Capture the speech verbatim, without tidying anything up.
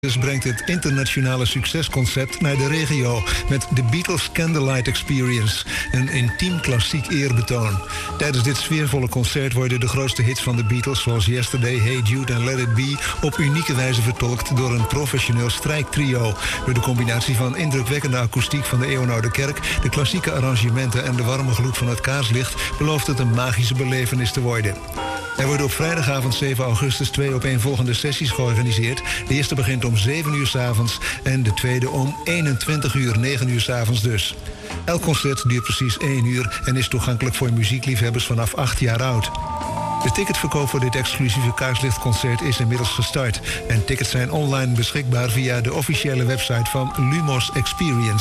Dus brengt het internationale succesconcept naar de regio met de Beatles Candlelight Experience, een intiem klassiek eerbetoon. Tijdens dit sfeervolle concert worden de grootste hits van de Beatles, zoals Yesterday, Hey Jude en Let It Be, op unieke wijze vertolkt door een professioneel strijktrio. Door de combinatie van indrukwekkende akoestiek van de eeuwenoude kerk, de klassieke arrangementen en de warme gloed van het kaarslicht belooft het een magische belevenis te worden. Er worden op vrijdagavond zeven augustus twee opeenvolgende sessies georganiseerd. De eerste begint om zeven uur 's avonds en de tweede om eenentwintig uur, negen uur 's avonds dus. Elk concert duurt precies één uur en is toegankelijk voor muziekliefhebbers vanaf acht jaar oud. De ticketverkoop voor dit exclusieve kaarslichtconcert is inmiddels gestart. En tickets zijn online beschikbaar via de officiële website van Lumos Experience.